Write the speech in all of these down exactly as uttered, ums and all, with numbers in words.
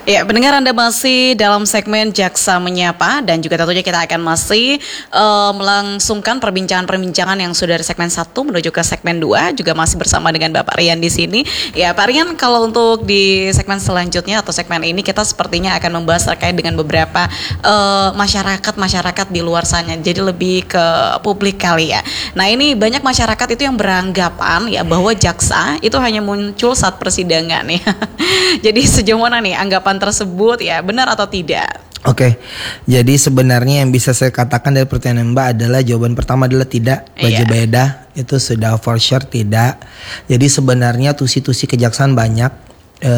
Ya, pendengar, Anda masih dalam segmen Jaksa Menyapa dan juga tentunya kita akan masih uh, melangsungkan perbincangan-perbincangan yang sudah dari segmen satu menuju ke segmen dua, juga masih bersama dengan Bapak Rian di sini. Ya, Pak Rian, kalau untuk di segmen selanjutnya atau segmen ini kita sepertinya akan membahas terkait dengan beberapa uh, masyarakat-masyarakat di luar sana. Jadi lebih ke publik kali ya. Nah, ini banyak masyarakat itu yang beranggapan ya bahwa jaksa itu hanya muncul saat persidangan ya. Jadi sejauh mana nih anggapan tersebut, ya benar atau tidak? Oke, jadi sebenarnya yang bisa saya katakan dari pertanyaan Mbak adalah jawaban pertama adalah tidak. Baju Iya. beda itu sudah for sure tidak. Jadi sebenarnya tusi-tusi kejaksaan banyak.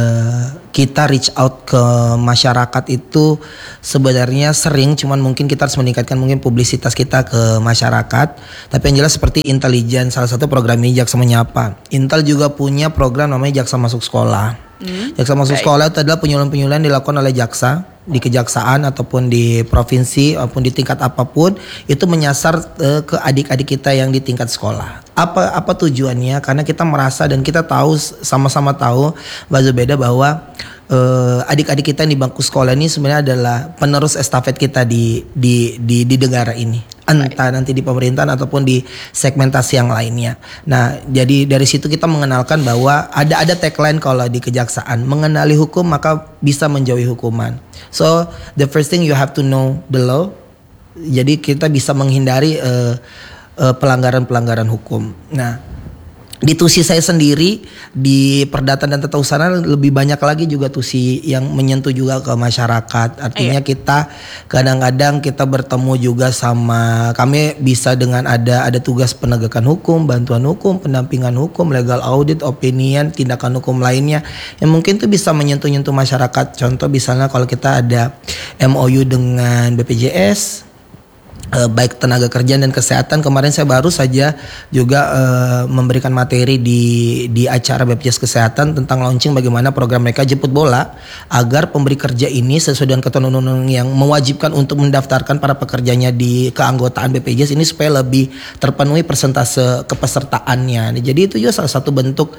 Uh, kita reach out ke masyarakat itu sebenarnya sering, cuman mungkin kita harus meningkatkan mungkin publisitas kita ke masyarakat. Tapi yang jelas seperti intelijen, salah satu program ini Jaksa Menyapa. Intel juga punya program namanya Jaksa Masuk Sekolah. Hmm, Jaksa Masuk baik. Sekolah itu adalah penyuluhan-penyuluhan dilakukan oleh jaksa di kejaksaan ataupun di provinsi maupun di tingkat apapun, itu menyasar uh, ke adik-adik kita yang di tingkat sekolah. Apa apa tujuannya? Karena kita merasa dan kita tahu, sama-sama tahu Mbak Zubeda, bahwa uh, adik-adik kita yang di bangku sekolah ini sebenarnya adalah penerus estafet kita di di di, di negara ini. Entah nanti di pemerintahan ataupun di segmentasi yang lainnya. Nah, jadi dari situ kita mengenalkan bahwa ada ada tagline kalau di kejaksaan, mengenali hukum maka bisa menjauhi hukuman. So the first thing you have to know the law. Jadi kita bisa menghindari uh, uh, pelanggaran-pelanggaran hukum. Nah, di tusi saya sendiri di Perdata dan Tata Usaha lebih banyak lagi juga tusi yang menyentuh juga ke masyarakat. Artinya Ayo. kita kadang-kadang kita bertemu juga sama, kami bisa dengan ada ada tugas penegakan hukum, bantuan hukum, pendampingan hukum, legal audit, opinion, tindakan hukum lainnya yang mungkin tuh bisa menyentuh-nyentuh masyarakat. Contoh misalnya kalau kita ada M O U dengan B P J S, Uh, baik tenaga kerja dan kesehatan. Kemarin saya baru saja juga uh, memberikan materi di di acara B P J S Kesehatan tentang launching bagaimana program mereka jemput bola agar pemberi kerja ini sesuai dengan ketentuan undang-undang yang mewajibkan untuk mendaftarkan para pekerjanya di keanggotaan B P J S ini supaya lebih terpenuhi persentase kepesertaannya. Jadi itu juga salah satu bentuk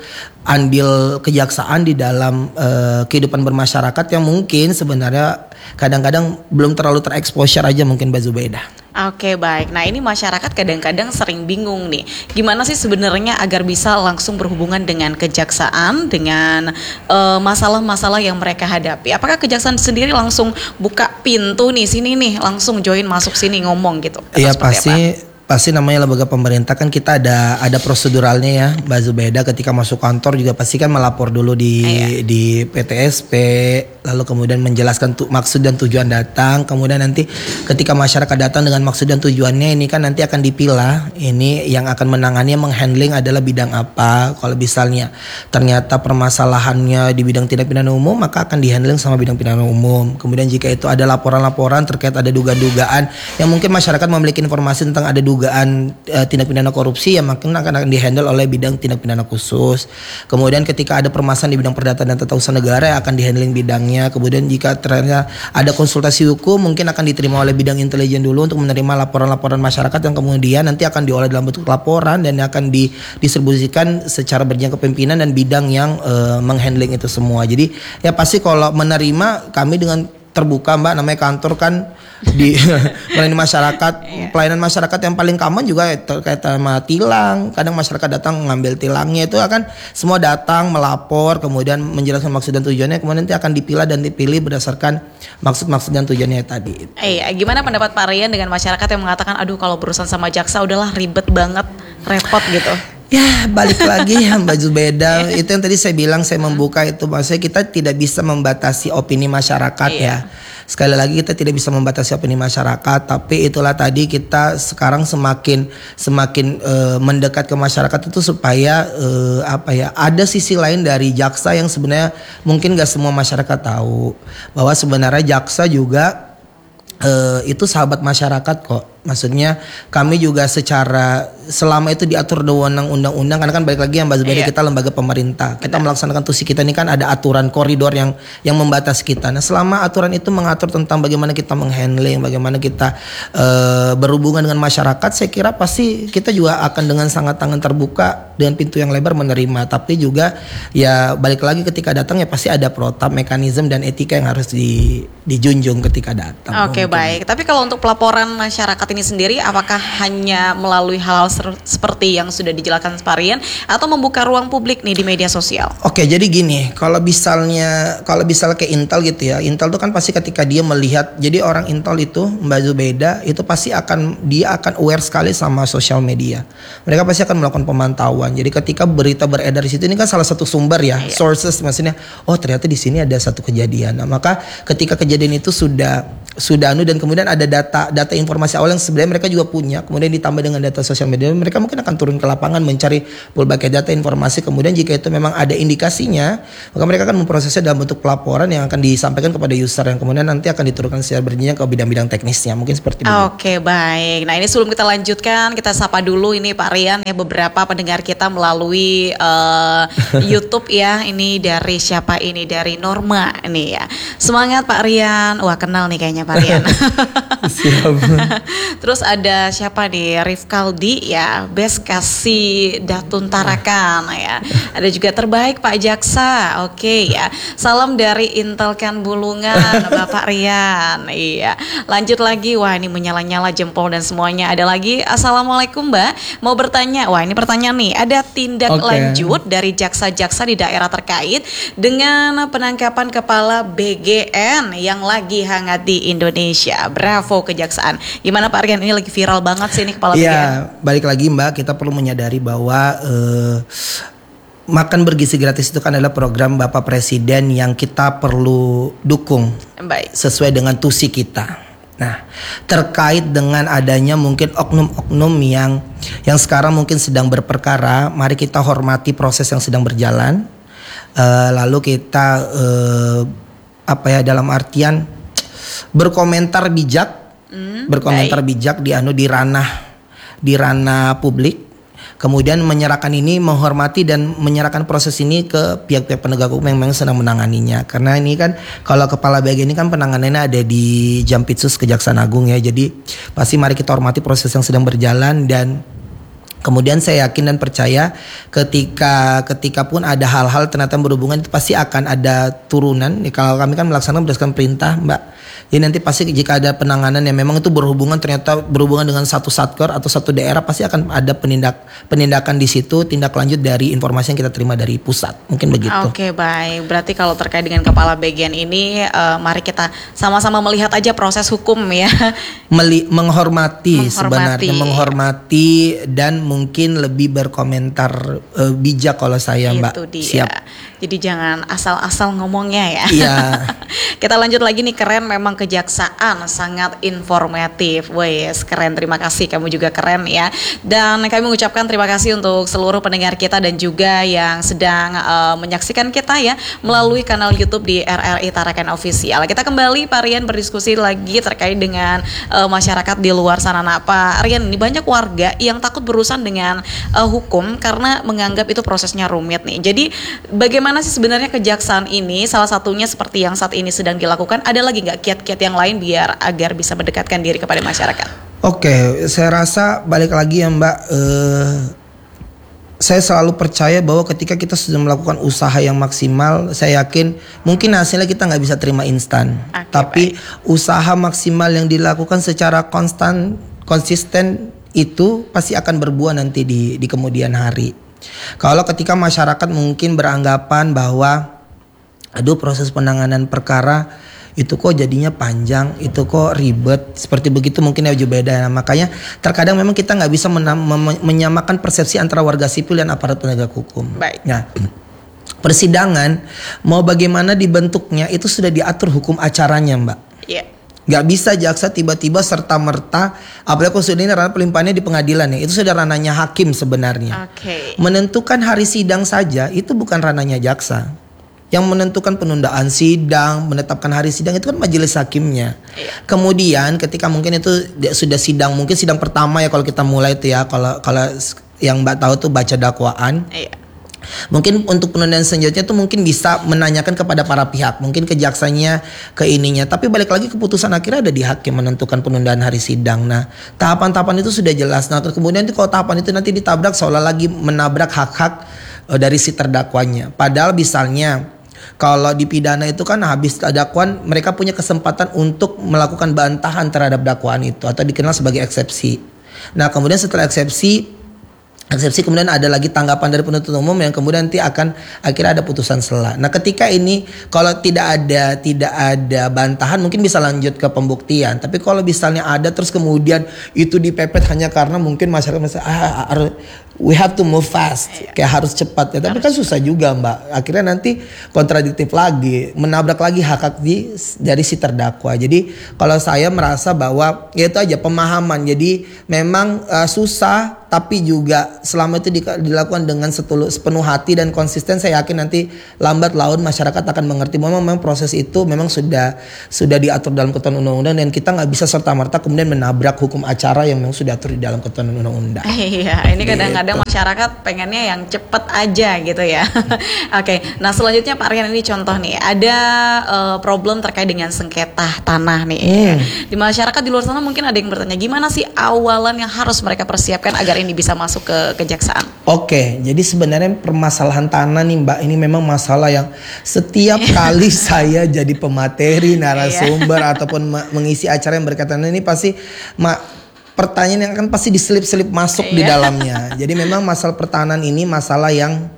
andil kejaksaan di dalam uh, kehidupan bermasyarakat yang mungkin sebenarnya kadang-kadang belum terlalu tereksposure aja mungkin Mbak Zubeda. Oke, baik. Nah, ini masyarakat kadang-kadang sering bingung nih. Gimana sih sebenarnya agar bisa langsung berhubungan dengan kejaksaan, dengan uh, masalah-masalah yang mereka hadapi? Apakah kejaksaan sendiri langsung buka pintu nih, sini nih, langsung join masuk sini ngomong gitu? Iya, pasti. Apa? Pasti namanya lembaga pemerintah kan kita ada ada proseduralnya ya Mbak Zubeda. Ketika masuk kantor juga pasti kan melapor dulu di Ayah. di P T S P, lalu kemudian menjelaskan tu, maksud dan tujuan datang. Kemudian nanti ketika masyarakat datang dengan maksud dan tujuannya, ini kan nanti akan dipilah, ini yang akan menangani, menghandling adalah bidang apa. Kalau misalnya ternyata permasalahannya di bidang tindak pidana umum, maka akan dihandling sama bidang pidana umum. Kemudian jika itu ada laporan-laporan terkait ada dugaan-dugaan yang mungkin masyarakat memiliki informasi tentang ada dugaan dugaan uh, tindak pidana korupsi, yang makin akan, akan dihandle oleh bidang tindak pidana khusus. Kemudian ketika ada permasalahan di bidang perdata dan tata usaha negara, yang akan dihandling bidangnya. Kemudian jika ternyata ada konsultasi hukum, mungkin akan diterima oleh bidang intelijen dulu untuk menerima laporan-laporan masyarakat yang kemudian nanti akan diolah dalam bentuk laporan dan akan didistribusikan secara berjenjang kepemimpinan dan bidang yang uh, menghandling itu semua. Jadi ya pasti kalau menerima, kami dengan terbuka Mbak, namanya kantor kan di melayani masyarakat. Pelayanan masyarakat yang paling common juga terkait sama tilang. Kadang masyarakat datang mengambil tilangnya, itu akan semua datang melapor, kemudian menjelaskan maksud dan tujuannya, kemudian nanti akan dipilah dan dipilih berdasarkan maksud-maksud dan tujuannya tadi. Eh, gimana pendapat Pak Rian dengan masyarakat yang mengatakan, aduh kalau berurusan sama jaksa udahlah ribet banget, repot gitu? Ya balik lagi ya Mbak Zubeda, itu yang tadi saya bilang, saya membuka itu, maksudnya kita tidak bisa membatasi opini masyarakat ya. Sekali lagi kita tidak bisa membatasi opini masyarakat, tapi itulah tadi kita sekarang semakin semakin uh, mendekat ke masyarakat itu supaya uh, apa ya, ada sisi lain dari jaksa yang sebenarnya mungkin gak semua masyarakat tahu, bahwa sebenarnya jaksa juga uh, itu sahabat masyarakat kok. Maksudnya kami juga secara selama itu diatur dengan undang-undang, karena kan balik lagi yang Mbak Zubaida, Iya. kita lembaga pemerintah. Kita Benar. melaksanakan tusi kita ini kan ada aturan koridor yang yang membatasi kita. Nah, selama aturan itu mengatur tentang bagaimana kita menghandling, bagaimana kita uh, berhubungan dengan masyarakat, saya kira pasti kita juga akan dengan sangat tangan terbuka dengan pintu yang lebar menerima. Tapi juga ya balik lagi ketika datang ya pasti ada protap, mekanisme dan etika yang harus di, dijunjung ketika datang. Oke, Mungkin. baik. Tapi kalau untuk pelaporan masyarakat ini sendiri, apakah hanya melalui hal-hal ser- seperti yang sudah dijelaskan Pak Rian, atau membuka ruang publik nih di media sosial? Oke, jadi gini, kalau misalnya kalau misalnya kayak Intel gitu ya, Intel tuh kan pasti ketika dia melihat, jadi orang Intel itu Mbak Zubaida itu pasti akan dia akan aware sekali sama sosial media. Mereka pasti akan melakukan pemantauan. Jadi ketika berita beredar di situ, ini kan salah satu sumber ya, Iya. sources, maksudnya, oh ternyata di sini ada satu kejadian. Nah, maka ketika kejadian itu sudah sudah anu dan kemudian ada data data informasi awal yang sebenarnya mereka juga punya, kemudian ditambah dengan data sosial media, mereka mungkin akan turun ke lapangan mencari berbagai data informasi. Kemudian jika itu memang ada indikasinya, maka mereka akan memprosesnya dalam bentuk pelaporan yang akan disampaikan kepada user, yang kemudian nanti akan diturunkan secara berjenjang ke bidang-bidang teknisnya, mungkin seperti itu. Oke, baik. Nah, ini sebelum kita lanjutkan, kita sapa dulu ini Pak Rian ya, beberapa pendengar kita melalui uh, YouTube ya. Ini dari siapa ini? Dari Norma ini ya. Semangat Pak Rian. Wah, kenal nih kayaknya Pak Rian. Siap. Terus ada siapa nih? Rifkaldi ya, Bes kasih Datun Tarakan ya. Ada juga terbaik Pak Jaksa. Oke ya. Salam dari Intelkan Bulungan Bapak Rian. Iya. Lanjut lagi. Wah, ini menyala-nyala jempol dan semuanya. Ada lagi. Assalamualaikum Mbak. Mau bertanya. Wah, ini pertanyaan nih. Ada tindak Oke. lanjut dari jaksa-jaksa di daerah terkait dengan penangkapan kepala B G N yang lagi hangat di Indonesia. Bravo Kejaksaan. Gimana Pak Rian, ini lagi viral banget sih ini kepala B G N. Iya, balik lagi Mbak, kita perlu menyadari bahwa eh, makan bergizi gratis itu kan adalah program Bapak Presiden yang kita perlu dukung Baik. sesuai dengan tusi kita. Nah, terkait dengan adanya mungkin oknum-oknum yang yang sekarang mungkin sedang berperkara, mari kita hormati proses yang sedang berjalan. Eh, lalu kita eh, apa ya, dalam artian berkomentar bijak, Hmm, berkomentar baik. bijak di anu di ranah di ranah publik. Kemudian menyerahkan ini, menghormati dan menyerahkan proses ini ke pihak-pihak penegak hukum yang memang sedang menanganinya. Karena ini kan kalau kepala B G ini kan penanganannya ada di Jampitsus Kejaksaan Agung ya. Jadi pasti mari kita hormati proses yang sedang berjalan, dan kemudian saya yakin dan percaya ketika ketika pun ada hal-hal ternyata berhubungan, itu pasti akan ada turunan. Ya, kalau kami kan melaksanakan berdasarkan perintah, Mbak. Jadi nanti pasti jika ada penanganan yang memang itu berhubungan, ternyata berhubungan dengan satu satker atau satu daerah, pasti akan ada penindak penindakan di situ, tindak lanjut dari informasi yang kita terima dari pusat. Mungkin begitu. Oke, baik. Berarti kalau terkait dengan kepala B G N ini, eh, mari kita sama-sama melihat aja proses hukum ya. Meli- menghormati, Menghormati. sebenarnya menghormati dan mungkin lebih berkomentar eh, bijak kalau saya Mbak. Itu dia. Siap. Jadi jangan asal-asal ngomongnya ya. Iya. Kita lanjut lagi nih, keren memang Kejaksaan, sangat informatif. Wes, keren, terima kasih, kamu juga keren ya. Dan kami mengucapkan terima kasih untuk seluruh pendengar kita dan juga yang sedang uh, menyaksikan kita ya melalui kanal YouTube di R R I Tarakan Official. Kita kembali Pak Rian berdiskusi lagi terkait dengan uh, masyarakat di luar sana. Nah, Pak Rian, ini banyak warga yang takut berurusan dengan uh, hukum karena menganggap itu prosesnya rumit nih. Jadi bagaimana sih sebenarnya Kejaksaan ini, salah satunya seperti yang saat ini sedang dilakukan, ada lagi nggak kiat-kiat yang lain biar agar bisa mendekatkan diri kepada masyarakat? Oke, saya rasa balik lagi ya Mbak, eh, saya selalu percaya bahwa ketika kita sudah melakukan usaha yang maksimal, saya yakin mungkin hasilnya kita nggak bisa terima instan, Oke, tapi usaha maksimal yang dilakukan secara konstan, konsisten itu pasti akan berbuah nanti di di kemudian hari. Kalau ketika masyarakat mungkin beranggapan bahwa aduh proses penanganan perkara itu kok jadinya panjang, itu kok ribet, seperti begitu mungkin ya beda. Nah, makanya terkadang memang kita nggak bisa menam, mem- menyamakan persepsi antara warga sipil dan aparat penegak hukum. Baik. Nah, persidangan mau bagaimana dibentuknya itu sudah diatur hukum acaranya, Mbak. Iya. Gak bisa jaksa tiba-tiba serta-merta, apalagi kalau sudah ini ranah pelimpahannya di pengadilan ya, itu sudah ranahnya hakim sebenarnya. Oke. Menentukan hari sidang saja itu bukan ranahnya jaksa. Yang menentukan penundaan sidang, menetapkan hari sidang itu kan majelis hakimnya. Iya. Kemudian ketika mungkin itu sudah sidang, mungkin sidang pertama ya kalau kita mulai itu ya, kalau kalau yang Mbak tahu tuh baca dakwaan. Iya. Mungkin untuk penundaan selanjutnya tuh mungkin bisa menanyakan kepada para pihak, mungkin ke jaksanya, ke ininya. Tapi balik lagi keputusan akhirnya ada di hakim menentukan penundaan hari sidang. Nah, tahapan-tahapan itu sudah jelas. Nah, kemudian itu kalau tahapan itu nanti ditabrak seolah lagi menabrak hak-hak uh, dari si terdakwanya. Padahal misalnya kalau di pidana itu kan habis dakwaan mereka punya kesempatan untuk melakukan bantahan terhadap dakwaan itu atau dikenal sebagai eksepsi. Nah, kemudian setelah eksepsi Eksepsi kemudian ada lagi tanggapan dari penuntut umum yang kemudian nanti akan akhirnya ada putusan sela. Nah, ketika ini kalau tidak ada tidak ada bantahan mungkin bisa lanjut ke pembuktian. Tapi kalau misalnya ada terus kemudian itu dipepet hanya karena mungkin masyarakat merasa ah, ah, we have to move fast, kayak harus cepat ya. Tapi kan susah juga, Mbak. Akhirnya nanti kontradiktif lagi, menabrak lagi hak hak di, dari si terdakwa. Jadi kalau saya merasa bahwa ya itu aja pemahaman. Jadi memang uh, susah, tapi juga selama itu di, dilakukan dengan setulus, sepenuh hati dan konsisten, saya yakin nanti lambat laun masyarakat akan mengerti bahwa memang proses itu memang sudah sudah diatur dalam ketentuan undang-undang dan kita nggak bisa serta-merta kemudian menabrak hukum acara yang memang sudah diatur di dalam ketentuan undang-undang. Iya, ini kadang-kadang masyarakat pengennya yang cepet aja gitu ya. Oke, nah selanjutnya Pak Rian, ini contoh nih, ada uh, problem terkait dengan sengketa tanah nih. Hmm. Di masyarakat di luar sana mungkin ada yang bertanya, gimana sih awalan yang harus mereka persiapkan agar ini bisa masuk ke kejaksaan? Oke, jadi sebenarnya permasalahan tanah nih Mbak, ini memang masalah yang setiap kali saya jadi pemateri, narasumber ataupun mengisi acara yang berkaitan ini pasti ma- pertanyaan yang akan pasti diselip-selip masuk di dalamnya. Jadi memang masalah pertahanan ini masalah yang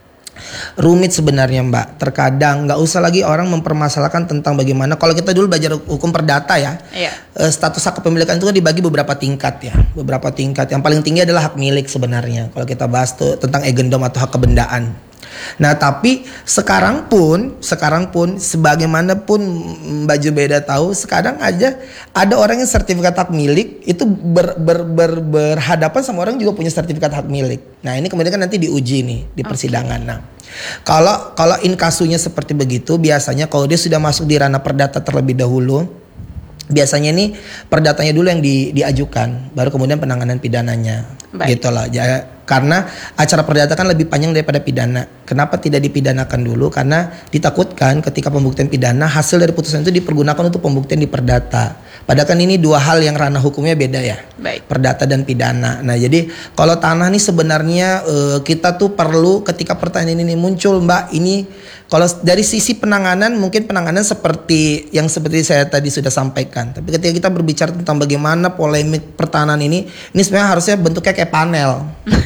rumit sebenarnya Mbak. Terkadang nggak usah lagi orang mempermasalahkan tentang bagaimana. Kalau kita dulu belajar hukum perdata ya, iya. status hak kepemilikan itu kan dibagi beberapa tingkat ya, beberapa tingkat. Yang paling tinggi adalah hak milik sebenarnya. Kalau kita bahas tuh tentang agendom atau hak kebendaan. Nah tapi sekarang pun, sekarang pun sebagaimanapun Mbak Jubeda tahu, sekarang aja ada orang yang sertifikat hak milik itu ber, ber, ber, berhadapan sama orang juga punya sertifikat hak milik. Nah ini kemudian kan nanti diuji nih di persidangan. Okay. Nah kalau kalau inkasunya seperti begitu, biasanya kalau dia sudah masuk di ranah perdata terlebih dahulu, biasanya nih perdatanya dulu yang di, diajukan, baru kemudian penanganan pidananya. Baik. Gitu loh. Ya, karena acara perdata kan lebih panjang daripada pidana. Kenapa tidak dipidanakan dulu? Karena ditakutkan ketika pembuktian pidana hasil dari putusan itu dipergunakan untuk pembuktian di perdata. Padahal kan ini dua hal yang ranah hukumnya beda ya. Baik. Perdata dan pidana. Nah, jadi kalau tanah nih sebenarnya uh, kita tuh perlu ketika pertanyaan ini muncul, Mbak, ini kalau dari sisi penanganan mungkin penanganan seperti yang seperti saya tadi sudah sampaikan. Tapi ketika kita berbicara tentang bagaimana polemik pertahanan ini, ini sebenarnya harusnya bentuknya kayak panel.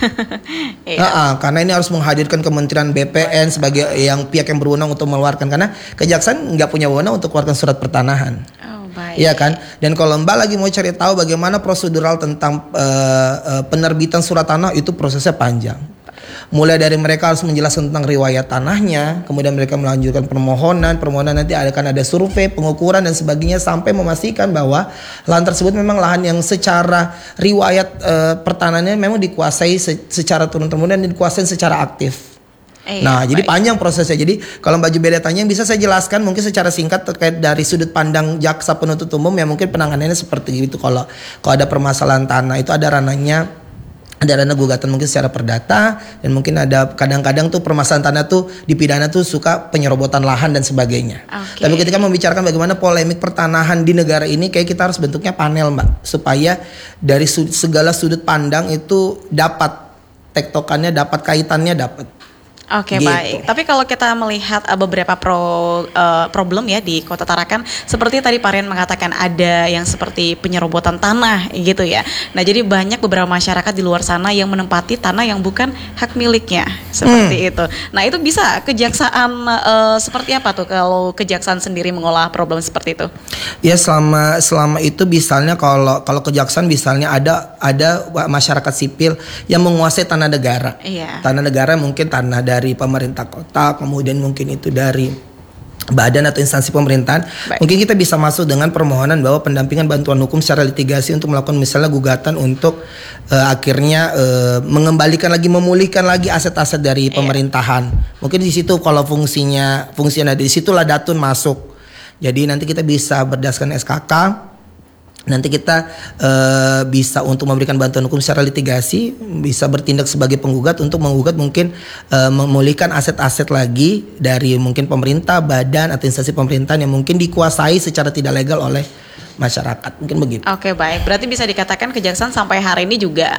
Iya. Nah, karena ini harus menghadirkan Kementerian B P N sebagai yang pihak yang berwenang untuk mengeluarkan, karena kejaksaan nggak punya wewenang untuk mengeluarkan surat pertanahan. Oh, baik. Iya kan? Dan kalau Mbak lagi mau cari tahu bagaimana prosedural tentang uh, uh, penerbitan surat tanah, itu prosesnya panjang. Mulai dari mereka harus menjelaskan tentang riwayat tanahnya, kemudian mereka melanjutkan permohonan, permohonan nanti akan ada survei, pengukuran dan sebagainya sampai memastikan bahwa lahan tersebut memang lahan yang secara riwayat e, pertanahnya memang dikuasai se- secara turun-temurun dan dikuasai secara aktif. Eh, nah, ya, jadi baik. Panjang prosesnya. Jadi kalau Mbak Jubeda tanya, bisa saya jelaskan mungkin secara singkat terkait dari sudut pandang jaksa penuntut umum ya, mungkin penanganannya seperti itu. Kalau kalau ada permasalahan tanah itu ada ranahnya, ada ranah gugatan mungkin secara perdata, dan mungkin ada kadang-kadang tuh permasalahan tanah tuh di pidana tuh suka penyerobotan lahan dan sebagainya. Okay. Tapi ketika membicarakan bagaimana polemik pertanahan di negara ini, kayak kita harus bentuknya panel Mbak, supaya dari sud- segala sudut pandang itu dapat tektokannya, dapat kaitannya, dapat. Oke, gitu. Baik. Tapi kalau kita melihat uh, beberapa pro, uh, problem ya di Kota Tarakan, seperti tadi Pak Rian mengatakan ada yang seperti penyerobotan tanah gitu ya. Nah, jadi banyak beberapa masyarakat di luar sana yang menempati tanah yang bukan hak miliknya seperti hmm. itu. Nah, itu bisa kejaksaan uh, seperti apa tuh kalau kejaksaan sendiri mengolah problem seperti itu? Ya, selama selama itu misalnya kalau kalau kejaksaan misalnya ada ada masyarakat sipil yang menguasai tanah negara. Iya. Tanah negara mungkin tanah dari pemerintah kota, kemudian mungkin itu dari badan atau instansi pemerintahan, Baik. mungkin kita bisa masuk dengan permohonan bahwa pendampingan bantuan hukum secara litigasi untuk melakukan misalnya gugatan untuk uh, akhirnya uh, mengembalikan lagi, memulihkan lagi aset-aset dari pemerintahan. Iya. Mungkin di situ kalau fungsinya fungsinya di situlah Datun masuk. Jadi nanti kita bisa berdasarkan S K K. Nanti kita uh, bisa untuk memberikan bantuan hukum secara litigasi, bisa bertindak sebagai penggugat untuk menggugat mungkin uh, memulihkan aset-aset lagi dari mungkin pemerintah, badan atau instansi pemerintahan yang mungkin dikuasai secara tidak legal oleh masyarakat, mungkin begitu. Oke, baik. Berarti bisa dikatakan Kejaksaan sampai hari ini juga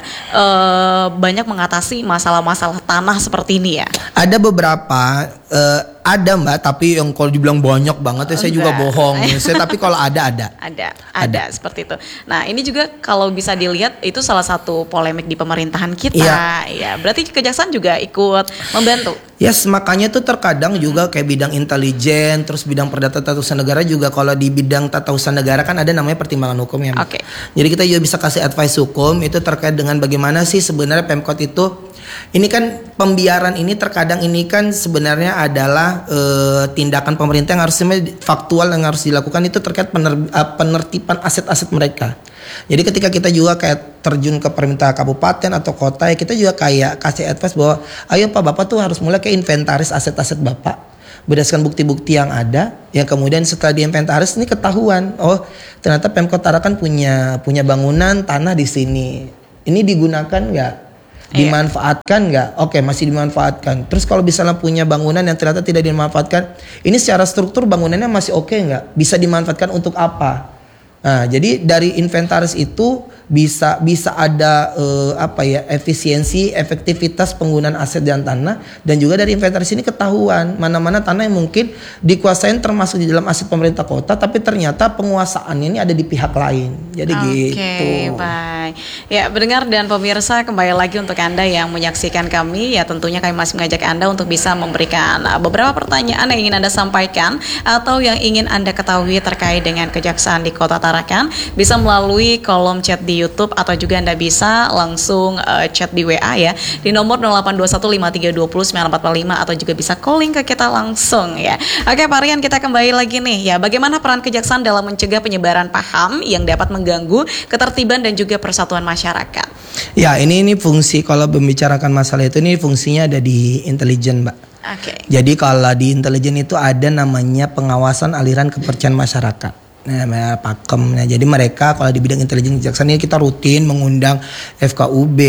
uh, banyak mengatasi masalah-masalah tanah seperti ini ya? Ada beberapa, uh, ada Mbak, tapi yang kalau dibilang banyak banget ya saya juga bohong. Saya tapi kalau ada ada. Ada, ada, ada seperti itu. Nah, ini juga kalau bisa dilihat itu salah satu polemik di pemerintahan kita. Iya. Ya, berarti Kejaksaan juga ikut membantu. Yes, makanya tuh terkadang juga kayak bidang intelijen, terus bidang perdata tata usaha negara juga kalau di bidang tata usaha negara kan ada namanya pertimbangan hukum ya. Oke. Okay. Jadi kita juga bisa kasih advice hukum itu terkait dengan bagaimana sih sebenarnya Pemkot itu, ini kan pembiaran ini terkadang ini kan sebenarnya adalah e, tindakan pemerintah yang harusnya faktual yang harus dilakukan itu terkait pener, penertiban aset-aset mereka. Jadi ketika kita juga kayak terjun ke pemerintah kabupaten atau kota ya kita juga kayak kasih advice bahwa ayo Pak Bapak tuh harus mulai kayak inventaris aset-aset Bapak berdasarkan bukti-bukti yang ada, yang kemudian setelah diinventaris ini ketahuan oh ternyata Pemkot Tarakan punya punya bangunan tanah di sini, ini digunakan nggak, dimanfaatkan nggak? Oke, masih dimanfaatkan. Terus kalau misalnya punya bangunan yang ternyata tidak dimanfaatkan, ini secara struktur bangunannya masih oke nggak? Bisa dimanfaatkan untuk apa? Nah, jadi dari inventaris itu bisa bisa ada eh, apa ya efisiensi, efektivitas penggunaan aset dan tanah, dan juga dari inventaris ini ketahuan mana-mana tanah yang mungkin dikuasain termasuk di dalam aset pemerintah kota, tapi ternyata penguasaannya ini ada di pihak lain. Jadi Oke, gitu. Oke, baik. Ya, pendengar dan pemirsa, kembali lagi untuk Anda yang menyaksikan kami, ya tentunya kami masih mengajak Anda untuk bisa memberikan beberapa pertanyaan yang ingin Anda sampaikan atau yang ingin Anda ketahui terkait dengan Kejaksaan di Kota Tarakan, bisa melalui kolom chat di YouTube atau juga Anda bisa langsung uh, chat di W A ya di nomor nol delapan dua satu lima tiga dua nol sembilan empat lima atau juga bisa calling ke kita langsung ya. Oke Pak Rian, kita kembali lagi nih ya. Bagaimana peran Kejaksaan dalam mencegah penyebaran paham yang dapat mengganggu ketertiban dan juga persatuan masyarakat? Ya, ini ini fungsi kalau membicarakan masalah itu ini fungsinya ada di intelijen, Mbak. Oke. Jadi kalau di intelijen itu ada namanya pengawasan aliran kepercayaan masyarakat. Nah, Pakem. Nah, jadi mereka kalau di bidang intelijen Kejaksaan ini kita rutin mengundang F K U B,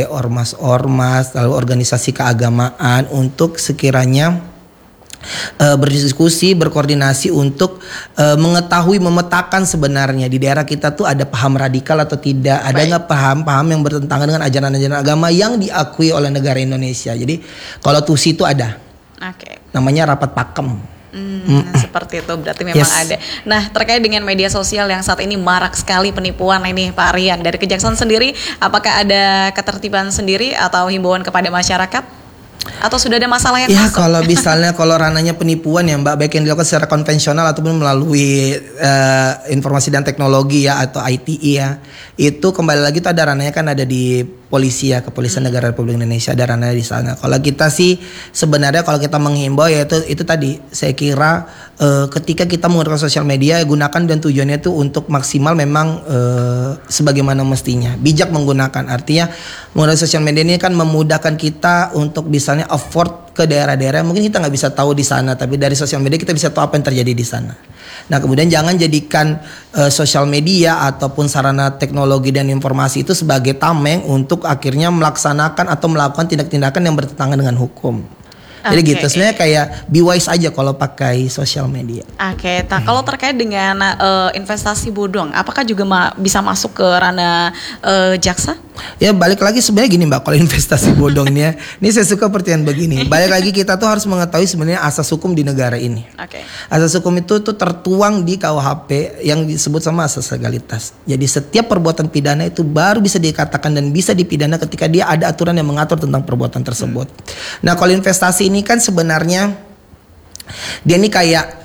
ormas-ormas, lalu organisasi keagamaan untuk sekiranya uh, berdiskusi, berkoordinasi untuk uh, mengetahui, memetakan sebenarnya di daerah kita tuh ada paham radikal atau tidak, ada nggak paham-paham yang bertentangan dengan ajaran-ajaran agama yang diakui oleh negara Indonesia. Jadi kalau T U S I itu ada, okay. namanya rapat Pakem. Hmm, mm. Seperti itu berarti memang yes. ada. Nah, terkait dengan media sosial yang saat ini marak sekali penipuan ini Pak Rian, dari Kejaksaan sendiri apakah ada ketertiban sendiri atau himbauan kepada masyarakat? Atau sudah ada masalah yang ya, masuk? Kalau misalnya kalau ranahnya penipuan ya Mbak, baik yang dilakukan secara konvensional ataupun melalui uh, informasi dan teknologi ya atau I T I ya, itu kembali lagi itu ada ranahnya kan ada di polisi ya, Kepolisian hmm. Negara Republik Indonesia, ada ranahnya di sana. Kalau kita sih sebenarnya kalau kita menghimbau ya itu itu tadi saya kira uh, ketika kita menggunakan sosial media gunakan dan tujuannya itu untuk maksimal memang uh, sebagaimana mestinya, bijak menggunakan. Artinya menggunakan sosial media ini kan memudahkan kita untuk bisa afford ke daerah-daerah mungkin kita nggak bisa tahu di sana, tapi dari sosial media kita bisa tahu apa yang terjadi di sana. Nah, kemudian jangan jadikan uh, sosial media ataupun sarana teknologi dan informasi itu sebagai tameng untuk akhirnya melaksanakan atau melakukan tindak-tindakan yang bertentangan dengan hukum. Jadi okay. gitu, sebenarnya kayak be wise aja kalau pakai sosial media. Oke, okay. Nah, kalau terkait dengan uh, investasi bodong, apakah juga ma- bisa masuk ke ranah uh, jaksa? Ya balik lagi sebenarnya gini Mbak, kalau investasi bodong ini ya, ini saya suka pertanyaan begini. Balik lagi kita tuh harus mengetahui sebenarnya asas hukum di negara ini. Oke. Okay. Asas hukum itu tuh tertuang di K U H P yang disebut sama asas legalitas. Jadi setiap perbuatan pidana itu baru bisa dikatakan dan bisa dipidana ketika dia ada aturan yang mengatur tentang perbuatan tersebut. Hmm. Nah, kalau investasi ini kan sebenarnya dia ini kayak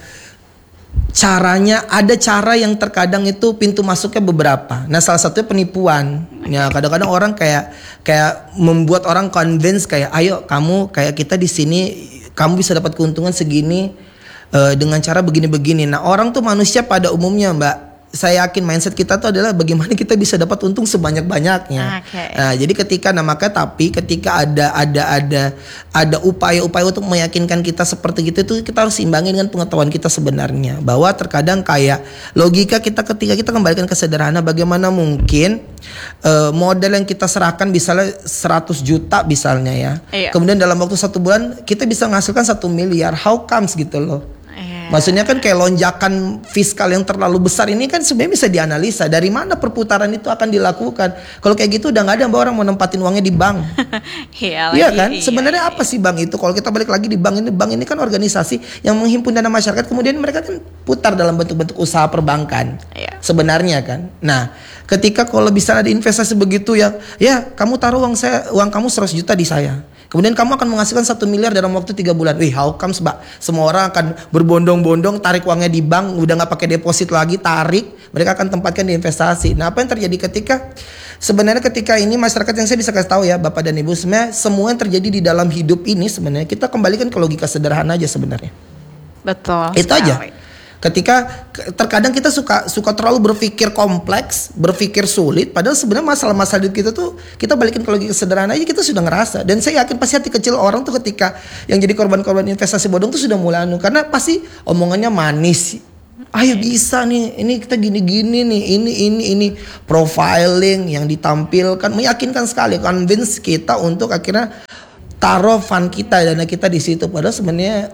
caranya, ada cara yang terkadang itu pintu masuknya beberapa. Nah, salah satunya penipuan. Ya, kadang-kadang orang kayak kayak membuat orang convince kayak ayo kamu kayak kita di sini kamu bisa dapat keuntungan segini. uh, dengan cara begini-begini. Nah orang tuh manusia pada umumnya Mbak, saya yakin mindset kita tuh adalah bagaimana kita bisa dapat untung sebanyak-banyaknya. Okay. Nah, jadi ketika nah makanya tapi ketika ada ada ada ada upaya-upaya untuk meyakinkan kita seperti gitu itu kita harus imbangi dengan pengetahuan kita sebenarnya. Bahwa terkadang kayak logika kita ketika kita kembalikan ke sederhana, bagaimana mungkin uh, modal yang kita serahkan misalnya seratus juta misalnya ya. Iya. Kemudian dalam waktu satu bulan kita bisa menghasilkan satu miliar. How comes gitu loh. Maksudnya kan kayak lonjakan fiskal yang terlalu besar ini kan sebenarnya bisa dianalisa dari mana perputaran itu akan dilakukan. Kalau kayak gitu udah nggak ada mbak orang mau nempatin uangnya di bank. Iya, iya kan? Iya, sebenarnya iya. apa sih bank itu? Kalau kita balik lagi di bank ini, bank ini kan organisasi yang menghimpun dana masyarakat kemudian mereka kan putar dalam bentuk-bentuk usaha perbankan. Iya. Sebenarnya kan. Nah, ketika kalau bisa ada investasi begitu ya, ya kamu taruh uang saya, uang kamu seratus juta di saya. Kemudian kamu akan menghasilkan satu miliar dalam waktu tiga bulan. Wih, how comes mbak? Semua orang akan berbondong-bondong tarik uangnya di bank, udah nggak pakai deposit lagi, tarik. Mereka akan tempatkan di investasi. Nah, apa yang terjadi ketika sebenarnya ketika ini masyarakat yang saya bisa kasih tahu ya, Bapak dan Ibu, sebenarnya semua yang terjadi di dalam hidup ini sebenarnya kita kembalikan ke logika sederhana aja sebenarnya. Betul. Itu sekali. aja. Ketika terkadang kita suka suka terlalu berpikir kompleks, berpikir sulit, padahal sebenarnya masalah-masalah hidup kita tuh kita balikin ke logika sederhana aja kita sudah ngerasa. Dan saya yakin pasti hati kecil orang tuh ketika yang jadi korban-korban investasi bodong tuh sudah mulai anu karena pasti omongannya manis. Ayo bisa nih, ini kita gini-gini nih, ini ini ini profiling yang ditampilkan meyakinkan sekali, convince kita untuk akhirnya taruh fund kita dana kita di situ. Padahal sebenarnya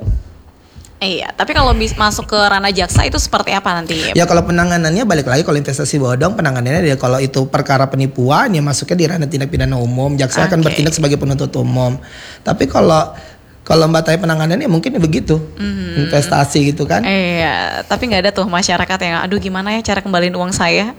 Iya, tapi kalau bis- masuk ke ranah jaksa itu seperti apa nanti? ya kalau penanganannya balik lagi kalau investasi bodong penanganannya dia kalau itu perkara penipuan ya masuknya di ranah tindak pidana umum, jaksa akan Oke. bertindak sebagai penuntut umum. Tapi kalau kalau Mbak tanya penanganannya mungkin ya begitu Mhm. investasi gitu kan. Iya, tapi nggak ada tuh masyarakat yang, aduh gimana ya cara kembaliin uang saya?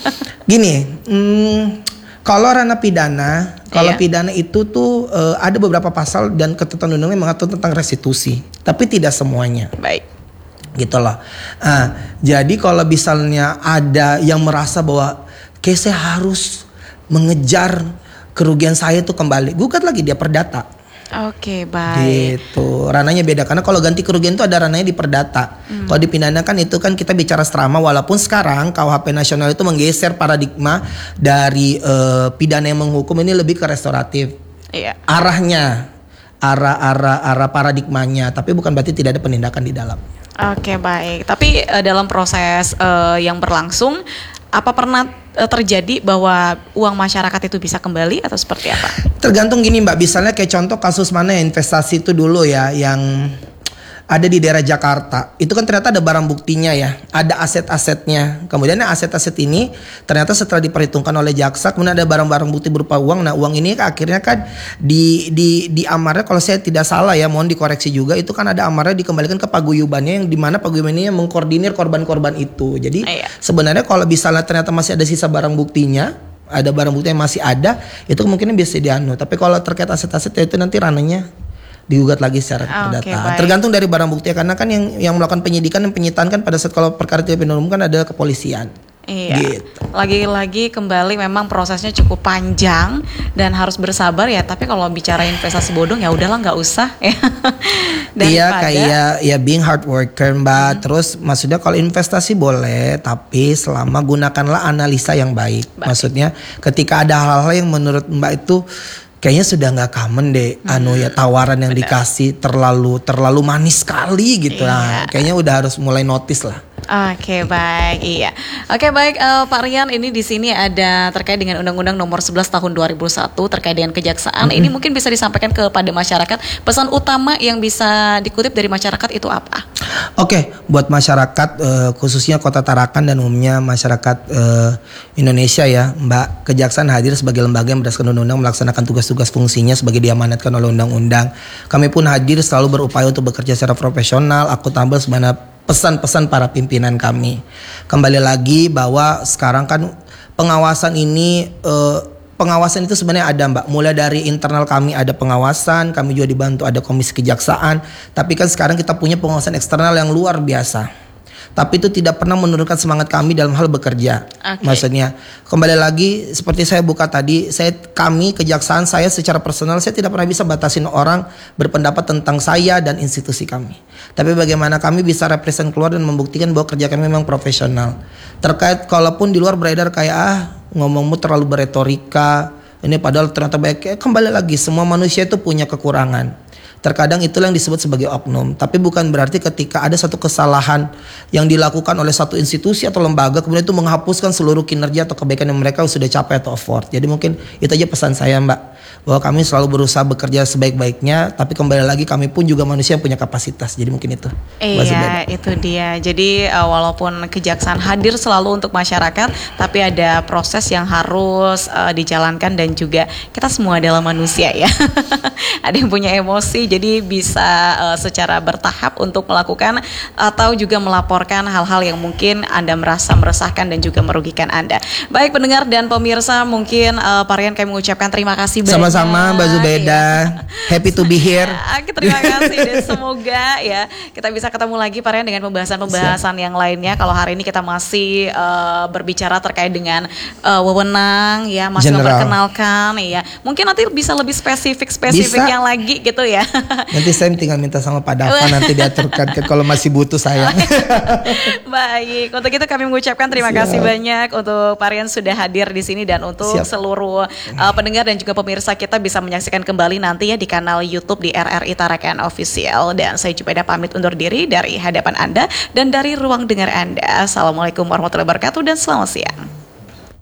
Gini, hmm, kalau ranah pidana, kalau Iya. pidana itu tuh eh, ada beberapa pasal dan ketentuan undang-undang yang mengatur tentang restitusi, tapi tidak semuanya. Baik. Gitu loh. Nah, jadi kalau misalnya ada yang merasa bahwa kayak saya harus mengejar kerugian saya itu kembali, gugat lagi dia perdata. Oke, baik. Gitu. Ranahnya beda karena kalau ganti kerugian itu ada ranahnya di perdata. Hmm. Kalau di pidana kan itu kan kita bicara serama walaupun sekarang K U H P nasional itu menggeser paradigma dari eh, pidana yang menghukum ini lebih ke restoratif. Iya. Arahnya arah-arah arah paradigmanya, tapi bukan berarti tidak ada penindakan di dalam. Oke, baik. Tapi eh, dalam proses eh, yang berlangsung, apa pernah eh, terjadi bahwa uang masyarakat itu bisa kembali atau seperti apa? Tergantung gini Mbak, misalnya kayak contoh kasus mana ya, investasi itu dulu ya yang ada di daerah Jakarta. Itu kan ternyata ada barang buktinya ya, ada aset-asetnya. Kemudian aset-aset ini ternyata setelah diperhitungkan oleh jaksa, kemudian ada barang-barang bukti berupa uang. Nah, uang ini akhirnya kan di di di amarnya kalau saya tidak salah ya, mohon dikoreksi juga, itu kan ada amarnya dikembalikan ke paguyubannya yang dimana paguyubannya yang mengkoordinir korban-korban itu. Jadi Iya. sebenarnya kalau misalnya ternyata masih ada sisa barang buktinya, ada barang bukti yang masih ada, itu kemungkinan bisa dianu. Tapi kalau terkait aset-aset itu nanti ranahnya digugat lagi secara Oke, perdata. baik. Tergantung dari barang bukti karena kan yang yang melakukan penyidikan dan penyitaan kan pada saat kalau perkara tidak pidana umum kan adalah kepolisian. Iya. Gitu. Lagi-lagi kembali memang prosesnya cukup panjang dan harus bersabar ya. Tapi kalau bicara investasi bodong ya udahlah nggak usah ya. Iya Daripada- kayak ya being hard worker Mbak. Terus maksudnya kalau investasi boleh tapi selama gunakanlah analisa yang baik. Baik. Maksudnya ketika ada hal-hal yang menurut Mbak itu kayaknya sudah nggak common deh, anu ya tawaran yang benar. dikasih terlalu terlalu manis sekali gitu. Iya. Nah, kayaknya udah harus mulai notice lah. Oke, baik, iya. Oke, baik, eh, Pak Rian, ini di sini ada terkait dengan Undang-Undang Nomor sebelas Tahun dua ribu satu terkait dengan kejaksaan. Ini mungkin bisa disampaikan kepada masyarakat. Pesan utama yang bisa dikutip dari masyarakat itu apa? Oke, buat masyarakat eh, khususnya Kota Tarakan dan umumnya masyarakat eh, Indonesia ya, Mbak, Kejaksaan hadir sebagai lembaga yang berdasarkan undang-undang melaksanakan tugas-tugas fungsinya sebagai diamanatkan oleh undang-undang. Kami pun hadir selalu berupaya untuk bekerja secara profesional, akuntabel sebagaimana pesan-pesan para pimpinan kami. Kembali lagi bahwa sekarang kan pengawasan ini eh, pengawasan itu sebenarnya ada Mbak. Mulai dari internal kami ada pengawasan, kami juga dibantu ada komisi kejaksaan. Tapi kan sekarang kita punya pengawasan eksternal yang luar biasa. Tapi itu tidak pernah menurunkan semangat kami dalam hal bekerja. Okay. Maksudnya kembali lagi seperti saya buka tadi, saya kami kejaksaan saya secara personal saya tidak pernah bisa batasin orang berpendapat tentang saya dan institusi kami. Tapi bagaimana kami bisa represent keluar dan membuktikan bahwa kerja kami memang profesional. Terkait kalaupun di luar beredar kayak ah ngomongmu terlalu beretorika, ini padahal ternyata baik, kembali lagi semua manusia itu punya kekurangan. Terkadang itulah yang disebut sebagai oknum. Tapi bukan berarti ketika ada satu kesalahan yang dilakukan oleh satu institusi atau lembaga kemudian itu menghapuskan seluruh kinerja atau kebaikan yang mereka sudah capai atau effort. Jadi mungkin itu aja pesan saya, Mbak, bahwa kami selalu berusaha bekerja sebaik-baiknya. Tapi kembali lagi kami pun juga manusia yang punya kapasitas. Jadi mungkin itu. Iya, itu dia. Jadi uh, walaupun kejaksaan hadir selalu untuk masyarakat, tapi ada proses yang harus uh, dijalankan dan juga kita semua adalah manusia ya. Ada yang punya emosi, jadi bisa uh, secara bertahap untuk melakukan atau juga melaporkan hal-hal yang mungkin Anda merasa meresahkan dan juga merugikan Anda. Baik pendengar dan pemirsa, mungkin uh, Pak Rian kami mengucapkan terima kasih banyak. Sama-sama Mbak Zubeda, ya. Happy to be here. Ya, terima kasih dan semoga ya kita bisa ketemu lagi Pak Rian dengan pembahasan-pembahasan yang lainnya. Kalau hari ini kita masih uh, berbicara terkait dengan uh, wewenang ya, masih General. memperkenalkan ya. Mungkin nanti bisa lebih spesifik-spesifik yang lagi gitu ya. Nanti saya tinggal minta sama Pak Dava nanti diaturkan kalau masih butuh saya. Baik, untuk itu kami mengucapkan terima Siap. kasih banyak untuk Pak Rian sudah hadir di sini dan untuk Siap. seluruh uh, pendengar dan juga pemirsa kita bisa menyaksikan kembali nanti ya di kanal YouTube di R R I Tarakan Official. Dan saya Jupeda pamit undur diri dari hadapan Anda dan dari ruang dengar Anda. Assalamualaikum warahmatullahi wabarakatuh dan selamat siang.